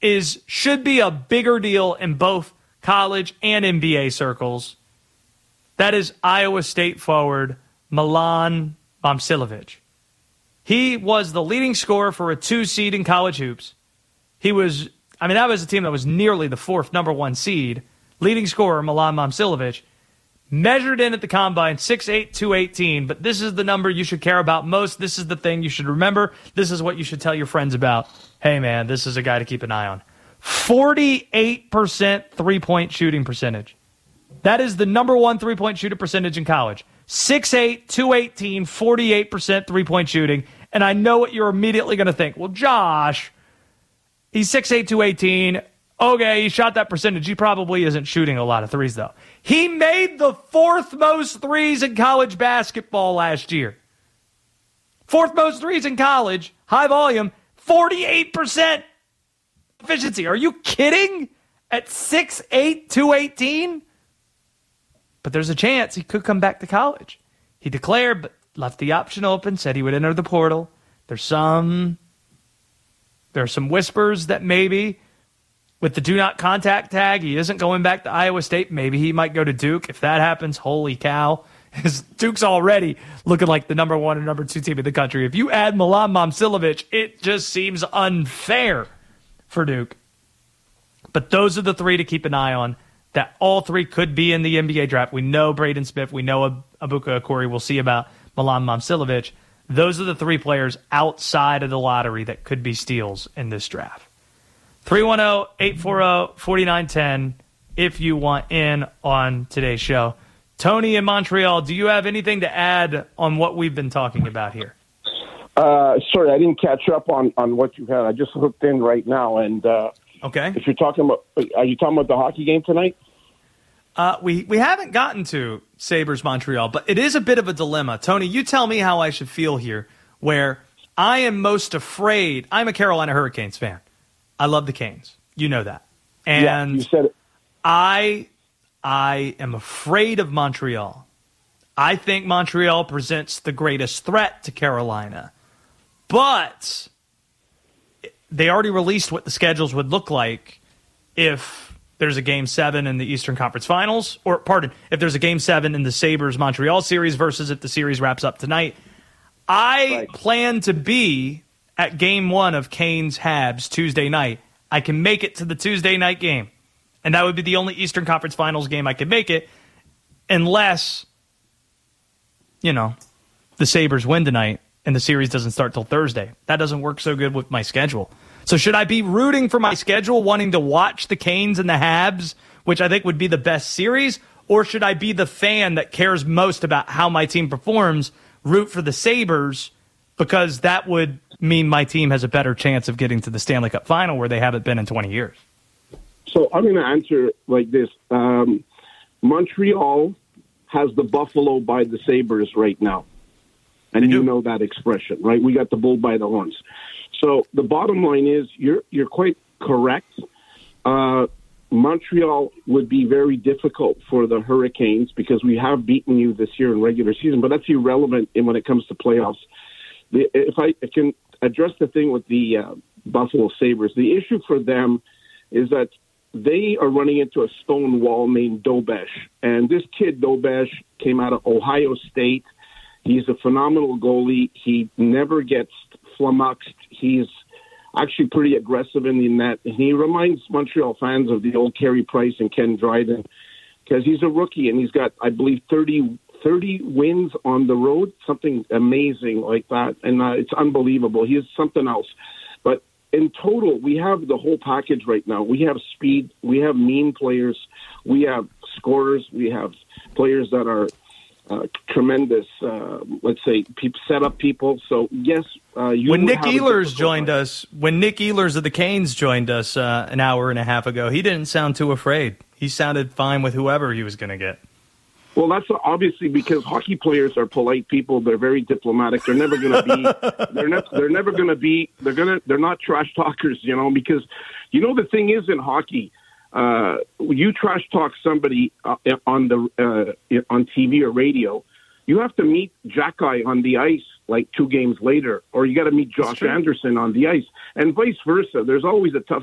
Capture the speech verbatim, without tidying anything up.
is should be a bigger deal in both college and N B A circles. That is Iowa State forward Milan Momcilovic. He was the leading scorer for a two seed in college hoops. He was, I mean, that was a team that was nearly the fourth number one seed. Leading scorer Milan Momcilovic measured in at the combine, six eight, two eighteen, but this is the number you should care about most. This is the thing you should remember. This is what you should tell your friends about. Hey, man, this is a guy to keep an eye on. forty-eight percent three-point shooting percentage. That is the number one three-point shooter percentage in college. six eight, two eighteen, forty-eight percent three-point shooting. And I know what you're immediately going to think. Well, Josh, he's six eight, two eighteen. Okay, he shot that percentage. He probably isn't shooting a lot of threes, though. He made the fourth most threes in college basketball last year. Fourth most threes in college, high volume, forty-eight percent efficiency. Are you kidding? At six eight, two eighteen? But there's a chance he could come back to college. He declared, but left the option open, said he would enter the portal. There's some, there are some whispers that maybe with the do not contact tag, he isn't going back to Iowa State. Maybe he might go to Duke. If that happens, holy cow. Duke's already looking like the number one and number two team in the country. If you add Milan Momcilovic, it just seems unfair for Duke. But those are the three to keep an eye on. That all three could be in the N B A draft. We know Braden Smith. We know Ab- Abuka Okori. We'll see about Milan Momcilovic. Those are the three players outside of the lottery that could be steals in this draft. three one zero, eight four zero, four nine one zero if you want in on today's show. Tony in Montreal, do you have anything to add on what we've been talking about here? Uh, sorry, I didn't catch up on, on what you had. I just hooked in right now, and uh, okay. If you're talking about, are you talking about the hockey game tonight? Uh, we we haven't gotten to Sabres Montreal, but it is a bit of a dilemma. Tony, you tell me how I should feel here, where I am most afraid. I'm a Carolina Hurricanes fan. I love the Canes. You know that. And yeah, you said it. I I am afraid of Montreal. I think Montreal presents the greatest threat to Carolina. But they already released what the schedules would look like if there's a Game seven in the Eastern Conference Finals, or, pardon, if there's a Game seven in the Sabres-Montreal series versus if the series wraps up tonight. I right. plan to be at Game one of Canes-Habs Tuesday night. I can make it to the Tuesday night game, and that would be the only Eastern Conference Finals game I could make it, unless, you know, the Sabres win tonight and the series doesn't start till Thursday. That doesn't work so good with my schedule. So should I be rooting for my schedule, wanting to watch the Canes and the Habs, which I think would be the best series, or should I be the fan that cares most about how my team performs, root for the Sabres, because that would mean my team has a better chance of getting to the Stanley Cup Final where they haven't been in twenty years? So I'm going to answer like this. Um, Montreal has the buffalo by the Sabres right now. And you know that expression, right? We got the bull by the horns. So the bottom line is you're you're quite correct. Uh, Montreal would be very difficult for the Hurricanes because we have beaten you this year in regular season, but that's irrelevant in when it comes to playoffs. The, if I can address the thing with the uh, Buffalo Sabres, the issue for them is that they are running into a stone wall named Dobesh. And this kid, Dobesh, came out of Ohio State. He's a phenomenal goalie. He never gets flummoxed. He's actually pretty aggressive in the net. And he reminds Montreal fans of the old Carey Price and Ken Dryden because he's a rookie and he's got, I believe, thirty, thirty wins on the road, something amazing like that. And uh, it's unbelievable. He is something else. But in total, we have the whole package right now. We have speed. We have mean players. We have scorers. We have players that are Uh, tremendous, uh, let's say, pe- set up people. So, yes, uh, you when Nick Ehlers joined time. us, when Nick Ehlers of the Canes joined us uh, an hour and a half ago, he didn't sound too afraid. He sounded fine with whoever he was going to get. Well, that's obviously because hockey players are polite people. They're very diplomatic. They're never going to be. They're not. They're never going to be. They're gonna. They're not trash talkers, you know. Because, you know, the thing is in hockey. Uh, you trash talk somebody uh, on the uh, on T V or radio, you have to meet Jack-Eye on the ice like two games later, or you got to meet Josh Anderson on the ice, and vice versa. There's always a tough